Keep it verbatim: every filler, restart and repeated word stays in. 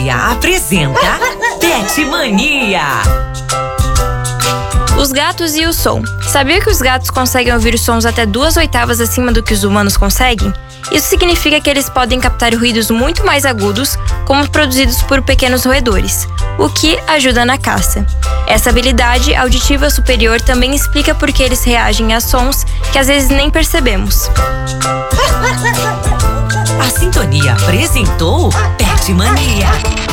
Mania apresenta Pet Mania. Os gatos e o som. Sabia que os gatos conseguem ouvir sons até duas oitavas acima do que os humanos conseguem? Isso significa que eles podem captar ruídos muito mais agudos, como produzidos por pequenos roedores, o que ajuda na caça. Essa habilidade auditiva superior também explica por que eles reagem a sons que às vezes nem percebemos. A Sintonia apresentou Pet Mania.